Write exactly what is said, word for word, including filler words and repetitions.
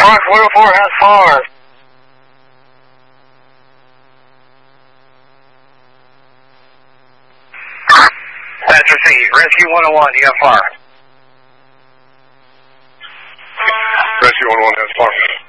Fox one oh four has far. That's received. Rescue one oh one, you have far. Rescue one oh one has far.